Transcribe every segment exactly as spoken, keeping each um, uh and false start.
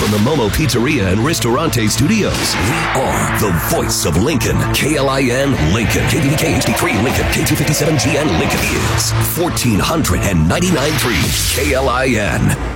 From the Momo Pizzeria and Ristorante Studios, we are the voice of Lincoln. K L I N Lincoln. K B B K H D three Lincoln. K two fifty-seven G N Lincoln is fourteen ninety-nine point three K L I N.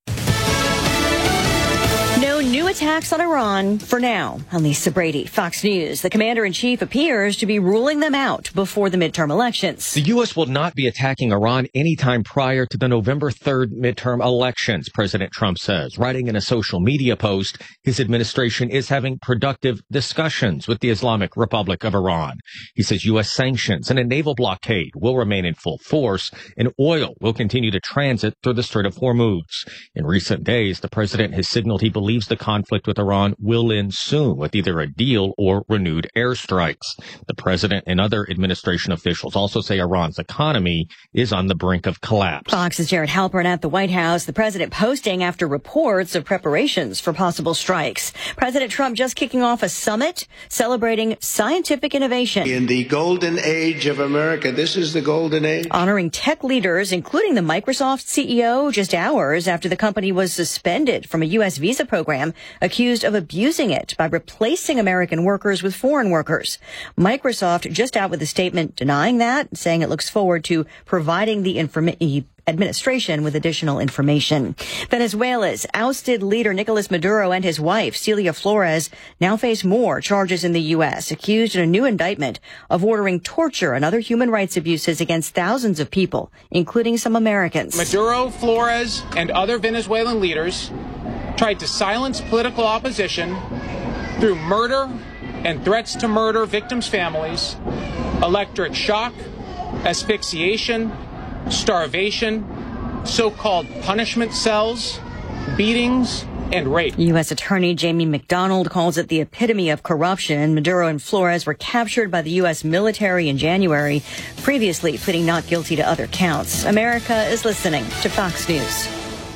New attacks on Iran for now. I'm Lisa Brady, Fox News. The commander-in-chief appears to be ruling them out before the midterm elections. The U S will not be attacking Iran anytime prior to the November third midterm elections, President Trump says. Writing in a social media post, his administration is having productive discussions with the Islamic Republic of Iran. He says U S sanctions and a naval blockade will remain in full force, and oil will continue to transit through the Strait of Hormuz. In recent days, the president has signaled he believes the conflict with Iran will end soon with either a deal or renewed airstrikes. The president and other administration officials also say Iran's economy is on the brink of collapse. Fox's Jared Halpern at the White House, the president posting after reports of preparations for possible strikes. President Trump just kicking off a summit celebrating scientific innovation. In the golden age of America, this is the golden age. Honoring tech leaders, including the Microsoft C E O, just hours after the company was suspended from a U S visa program, accused of abusing it by replacing American workers with foreign workers. Microsoft just out with a statement denying that, saying it looks forward to providing the information administration with additional information. Venezuela's ousted leader Nicolas Maduro and his wife Celia Flores now face more charges in the U S, accused in a new indictment of ordering torture and other human rights abuses against thousands of people, including some Americans. Maduro, Flores, and other Venezuelan leaders tried to silence political opposition through murder and threats to murder victims' families, electric shock, asphyxiation, starvation, so-called punishment cells, beatings, and rape. U S Attorney Jamie McDonald calls it the epitome of corruption. Maduro and Flores were captured by the U S military in January, previously pleading not guilty to other counts. America is listening to Fox News.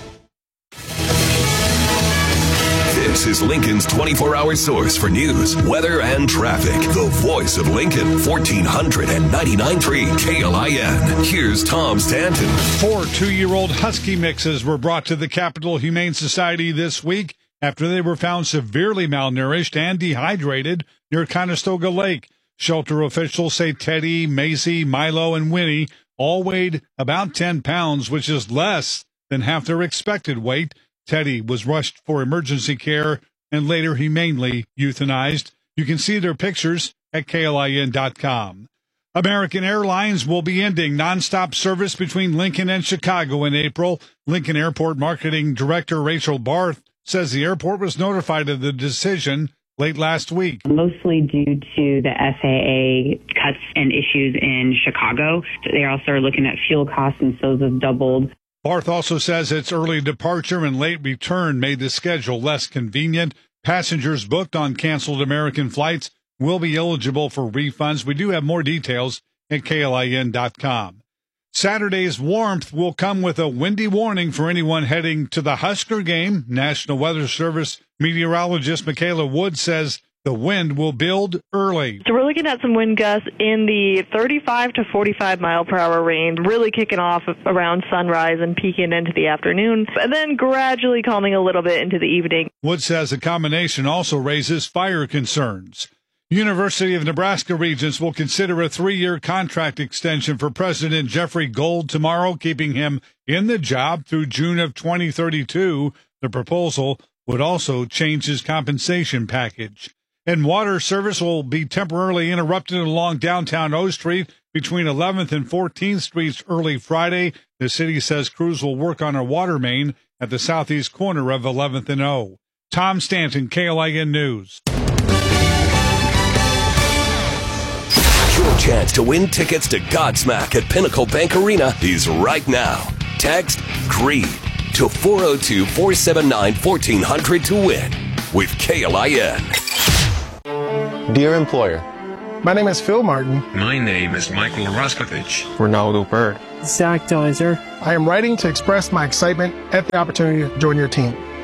This is Lincoln's twenty-four hour source for news, weather, and traffic. The voice of Lincoln, fourteen ninety-nine point three K L I N. Here's Tom Stanton. Four two-year-old husky mixes were brought to the Capital Humane Society this week after they were found severely malnourished and dehydrated near Conestoga Lake. Shelter officials say Teddy, Macy, Milo, and Winnie all weighed about ten pounds, which is less than half their expected weight. Teddy was rushed for emergency care and later humanely euthanized. You can see their pictures at K L I N dot com. American Airlines will be ending nonstop service between Lincoln and Chicago in April. Lincoln Airport Marketing Director Rachel Barth says the airport was notified of the decision late last week. Mostly due to the F A A cuts and issues in Chicago. They also are looking at fuel costs, and so those have doubled. Barth also says its early departure and late return made the schedule less convenient. Passengers booked on canceled American flights will be eligible for refunds. We do have more details at K L I N dot com. Saturday's warmth will come with a windy warning for anyone heading to the Husker game. National Weather Service meteorologist Michaela Wood says the wind will build early. So we're looking at some wind gusts in the thirty-five to forty-five mile per hour range, really kicking off around sunrise and peaking into the afternoon, and then gradually calming a little bit into the evening. Wood says the combination also raises fire concerns. University of Nebraska Regents will consider a three-year contract extension for President Jeffrey Gold tomorrow, keeping him in the job through June of twenty thirty-two. The proposal would also change his compensation package. And water service will be temporarily interrupted along downtown O Street between eleventh and fourteenth Streets early Friday. The city says crews will work on a water main at the southeast corner of eleventh and O. Tom Stanton, K L I N News. Your chance to win tickets to Godsmack at Pinnacle Bank Arena is right now. Text GREED to four oh two, four seven nine, one four zero zero to win with K L I N. Dear employer, my name is Phil Martin. My name is Michael Roskovich. Ronaldo Bird. Zach Deiser. I am writing to express my excitement at the opportunity to join your team.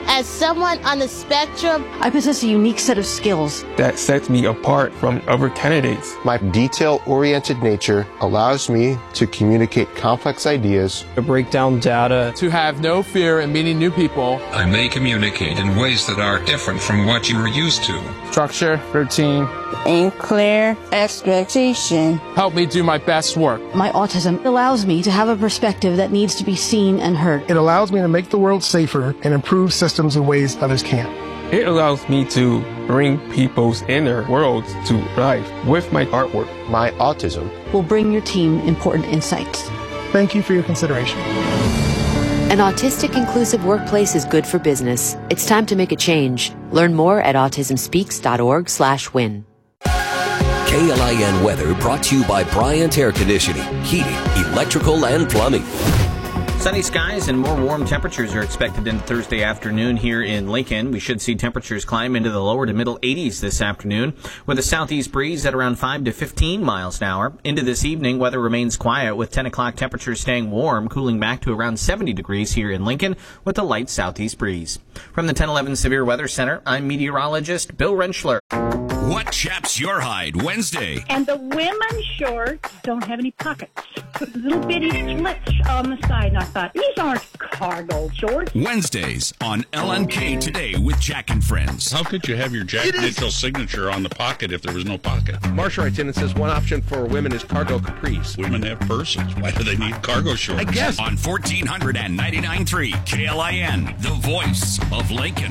As someone on the spectrum, I possess a unique set of skills that sets me apart from other candidates. My detail-oriented nature allows me to communicate complex ideas, to break down data, to have no fear in meeting new people. I may communicate in ways that are different from what you are used to. Structure, routine, and clear expectation. Help me do my best work. My autism allows me to have a perspective that needs to be seen and heard. It allows me to make the world safer and improve systems in ways others can't. It allows me to bring people's inner worlds to life with my artwork. My autism will bring your team important insights. Thank you for your consideration. An autistic inclusive workplace is good for business. It's time to make a change. Learn more at autism speaks dot org slash win. K L I N weather brought to you by Bryant Air Conditioning, Heating, Electrical, and Plumbing. Sunny skies and more warm temperatures are expected into Thursday afternoon here in Lincoln. We should see temperatures climb into the lower to middle eighties this afternoon with a southeast breeze at around five to fifteen miles an hour. Into this evening, weather remains quiet with ten o'clock temperatures staying warm, cooling back to around seventy degrees here in Lincoln with a light southeast breeze. From the ten eleven Severe Weather Center, I'm meteorologist Bill Rentschler. What chaps your hide Wednesday? And the women's shorts don't have any pockets. Little bitty slits on the side. And I thought, these aren't cargo shorts. Wednesdays on L N K Today with Jack and Friends. How could you have your Jack Mitchell signature on the pocket if there was no pocket? Marsha writes in and says one option for women is cargo capris. Women have purses. Why do they need cargo shorts? I guess. On fourteen ninety-nine point three K L I N, the voice of Lincoln.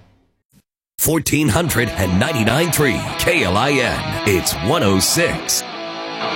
fourteen ninety-nine point three K L I N. It's one oh six.